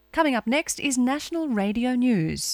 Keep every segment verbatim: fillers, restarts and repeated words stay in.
Coming up next is National Radio News.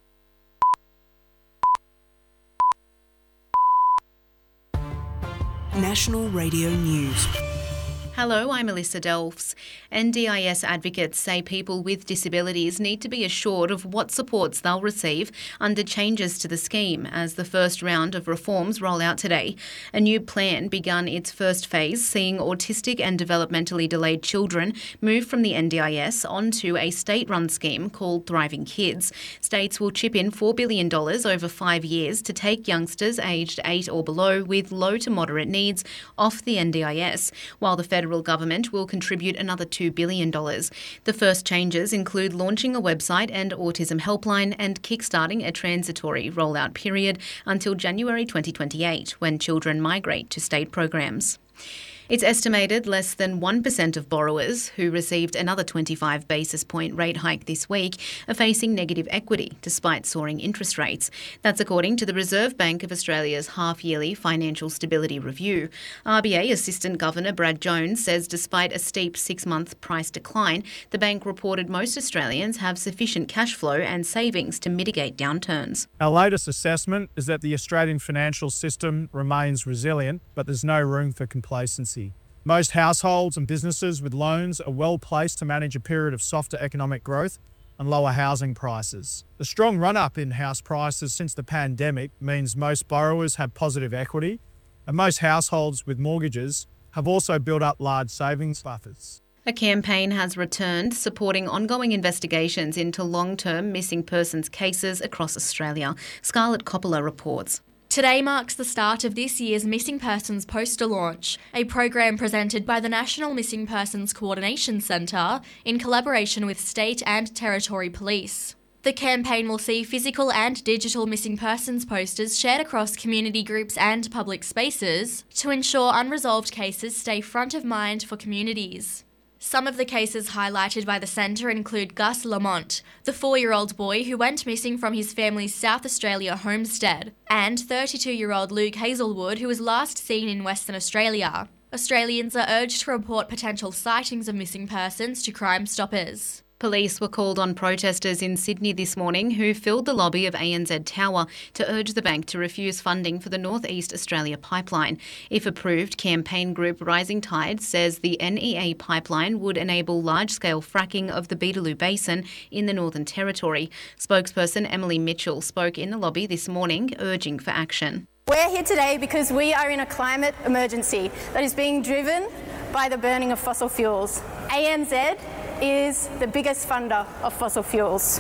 National Radio News. Hello, I'm Alyssa Delfs. N D I S advocates say people with disabilities need to be assured of what supports they'll receive under changes to the scheme as the first round of reforms roll out today. A new plan begun its first phase, seeing autistic and developmentally delayed children move from the N D I S onto a state-run scheme called Thriving Kids. States will chip in four billion dollars over five years to take youngsters aged eight or below with low to moderate needs off the N D I S, while the federal government will contribute another two billion dollars. The first changes include launching a website and autism helpline and kickstarting a transitory rollout period until January twenty twenty-eight, when children migrate to state programs. It's estimated less than one percent of borrowers who received another twenty-five basis point rate hike this week are facing negative equity despite soaring interest rates. That's according to the Reserve Bank of Australia's half-yearly Financial Stability Review. R B A Assistant Governor Brad Jones says despite a steep six-month price decline, the bank reported most Australians have sufficient cash flow and savings to mitigate downturns. Our latest assessment is that the Australian financial system remains resilient, but there's no room for complacency. Most households and businesses with loans are well placed to manage a period of softer economic growth and lower housing prices. The strong run-up in house prices since the pandemic means most borrowers have positive equity, and most households with mortgages have also built up large savings buffers. A campaign has returned supporting ongoing investigations into long-term missing persons cases across Australia. Scarlett Coppola reports. Today marks the start of this year's Missing Persons Poster Launch, a program presented by the National Missing Persons Coordination Centre in collaboration with state and territory police. The campaign will see physical and digital missing persons posters shared across community groups and public spaces to ensure unresolved cases stay front of mind for communities. Some of the cases highlighted by the centre include Gus Lamont, the four-year-old boy who went missing from his family's South Australia homestead, and thirty-two-year-old Luke Hazelwood, who was last seen in Western Australia. Australians are urged to report potential sightings of missing persons to Crime Stoppers. Police were called on protesters in Sydney this morning who filled the lobby of A N Z Tower to urge the bank to refuse funding for the North East Australia pipeline. If approved, campaign group Rising Tide says the N E A pipeline would enable large-scale fracking of the Beetaloo Basin in the Northern Territory. Spokesperson Emily Mitchell spoke in the lobby this morning, urging for action. We're here today because we are in a climate emergency that is being driven by the burning of fossil fuels. A N Z is the biggest funder of fossil fuels.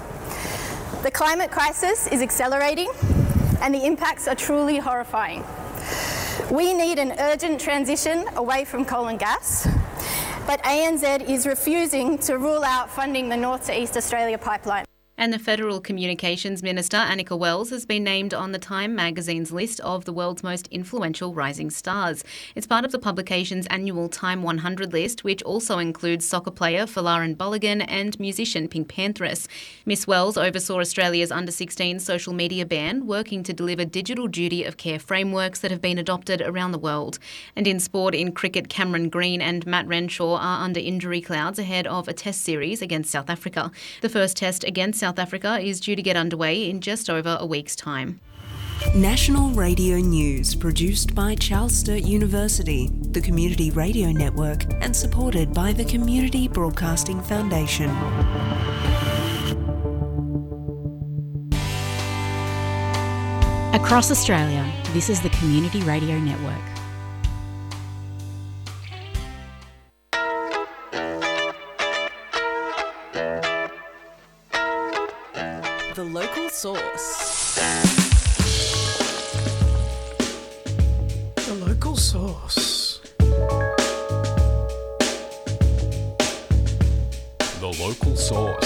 The climate crisis is accelerating and the impacts are truly horrifying. We need an urgent transition away from coal and gas, but A N Z is refusing to rule out funding the North to East Australia pipeline. And the Federal Communications Minister, Annika Wells, has been named on the Time magazine's list of the world's most influential rising stars. It's part of the publication's annual Time one hundred list, which also includes soccer player Folarin Balogun and musician Pink Panthers. Miss Wells oversaw Australia's under sixteen social media ban, working to deliver digital duty of care frameworks that have been adopted around the world. And in sport, in cricket, Cameron Green and Matt Renshaw are under injury clouds ahead of a test series against South Africa. The first test against South Africa is due to get underway in just over a week's time. National Radio News, produced by Charles Sturt University, the Community Radio Network, and supported by the Community Broadcasting Foundation. Across Australia, this is the Community Radio Network. The Local Source. The Local Source. The Local Source.